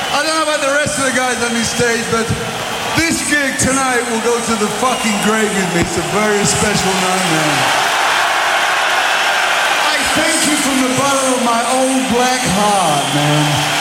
I don't know about the rest of the guys on this stage, but this gig tonight will go to the fucking grave with me. It's a very special night, man. I thank you from the bottom of my old black heart, man.